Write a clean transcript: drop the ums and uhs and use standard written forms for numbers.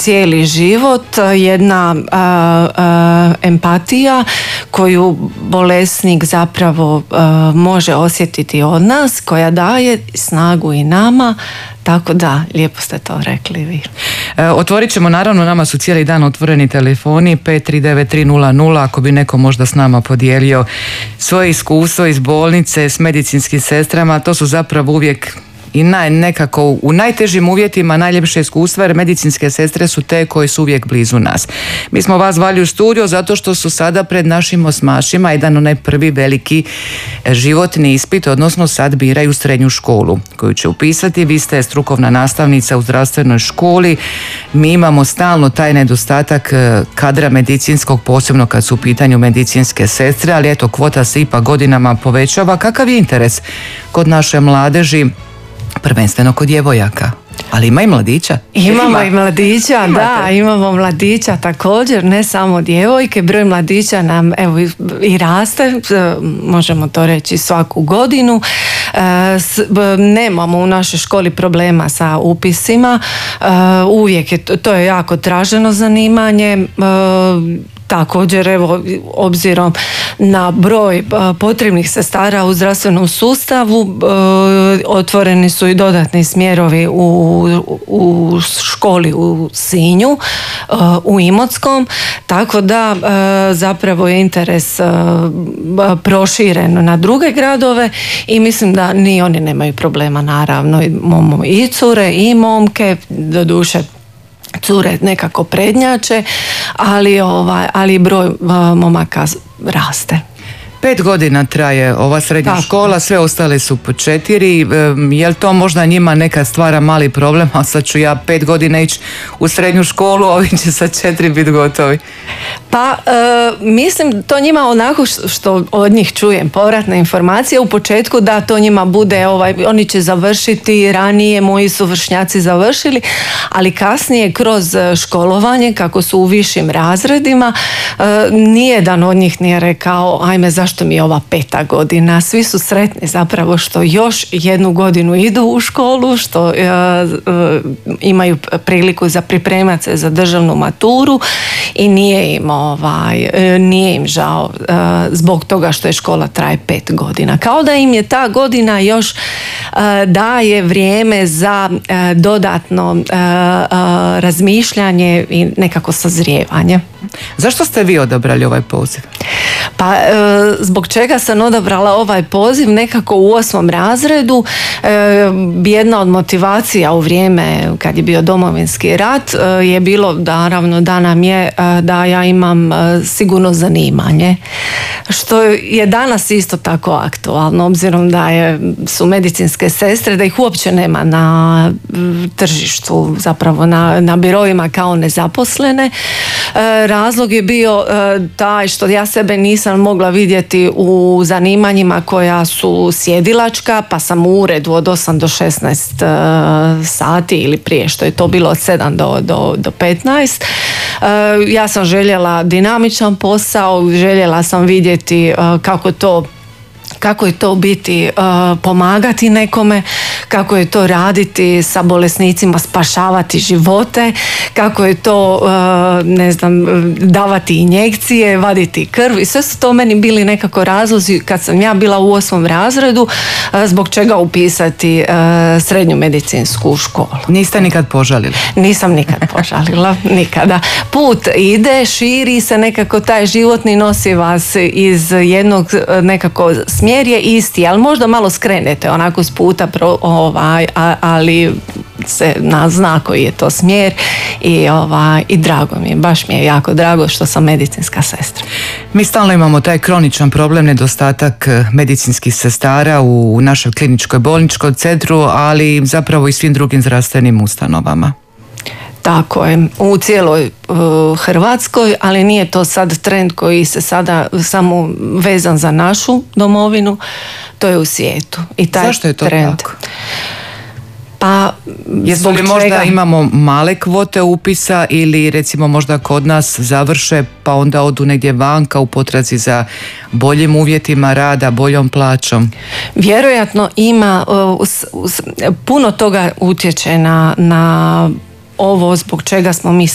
cijeli život, jedna empatija koju bolesnik zapravo može osjetiti od nas, koja daje snagu i nama. Tako da, lijepo ste to rekli vi. Otvorit ćemo, naravno, nama su cijeli dan otvoreni telefoni 539-300, ako bi neko možda s nama podijelio svoje iskustvo iz bolnice s medicinskim sestrama. To su zapravo uvijek i nekako u najtežim uvjetima najljepše iskustva, jer medicinske sestre su te koje su uvijek blizu nas. Mi smo vas zvali u studio zato što su sada pred našim osmašima jedan onaj prvi veliki životni ispit, odnosno sad biraju srednju školu koju će upisati. Vi ste strukovna nastavnica u zdravstvenoj školi. Mi imamo stalno taj nedostatak kadra medicinskog, posebno kad su u pitanju medicinske sestre, ali eto, kvota se ipak godinama povećava. Kakav je interes kod naše mladeži? Prvenstveno kod djevojaka, ali ima i mladića. Imamo i mladića, da, imamo mladića također, ne samo djevojke. Broj mladića nam evo i raste, možemo to reći svaku godinu. Nemamo u našoj školi problema sa upisima, uvijek je to je jako traženo zanimanje. Također, evo, obzirom na broj potrebnih sestara u zdravstvenom sustavu, otvoreni su i dodatni smjerovi u školi u Sinju, u Imotskom, tako da zapravo je interes proširen na druge gradove i mislim da ni oni nemaju problema, naravno. Imamo i cure i momke, doduše cure nekako prednjače, ali broj momaka raste. 5 godina traje ova srednja škola, sve ostale su po 4. Je li to možda njima neka stvara mali problem, a sad ću ja 5 godina ići u srednju školu, a ovi će sa 4 biti gotovi? Pa mislim to njima onako što od njih čujem povratne informacije u početku, da to njima bude oni će završiti ranije, moji su vršnjaci završili, ali kasnije kroz školovanje kako su u višim razredima, nijedan od njih nije rekao ajme zašto mi je ova 5. godina. Svi su sretni zapravo što još 1 godinu idu u školu, što imaju priliku za pripremati se za državnu maturu i nije im žao zbog toga što je škola traje 5 godina. Kao da im je ta godina još daje vrijeme za dodatno razmišljanje i nekako sazrijevanje. Zašto ste vi odabrali ovaj poziv? Pa zbog čega sam odabrala ovaj poziv? Nekako u 8. razredu jedna od motivacija u vrijeme kad je bio Domovinski rat je bilo naravno da nam je da ja imam sigurno zanimanje, što je danas isto tako aktualno, obzirom da su medicinske sestre, da ih uopće nema na tržištu, zapravo na biroima kao nezaposlene. Razlog je bio taj što ja sebe nisam mogla vidjeti u zanimanjima koja su sjedilačka, pa sam u uredu od 8 do 16 sati ili prije što je to bilo od 7 do 15. Ja sam željela dinamičan posao, željela sam vidjeti kako je to biti, pomagati nekome, kako je to raditi sa bolesnicima, spašavati živote, kako je to, davati injekcije, vaditi krv, i sve su to meni bili nekako razlozi kad sam ja bila u 8. razredu zbog čega upisati srednju medicinsku školu. Niste nikad požalili? Nisam nikad požalila, nikada. Put ide, širi se nekako, taj životni nosi vas iz jednog nekako smjer je isti, ali možda malo skrenete onako s puta, ali se zna koji je to smjer i drago mi je, baš mi je jako drago što sam medicinska sestra. Mi stalno imamo taj kroničan problem, nedostatak medicinskih sestara u našoj kliničkoj bolničkom centru, ali zapravo i svim drugim zdravstvenim ustanovama. Tako je, u cijeloj Hrvatskoj, ali nije to sad trend koji se sada samo vezan za našu domovinu, to je u svijetu. I taj zašto je to trend, tako? Pa, jesu li možda imamo male kvote upisa ili recimo možda kod nas završe pa onda odu negdje vanka u potrazi za boljim uvjetima rada, boljom plaćom? Vjerojatno ima, puno toga utječe na ovo zbog čega smo mi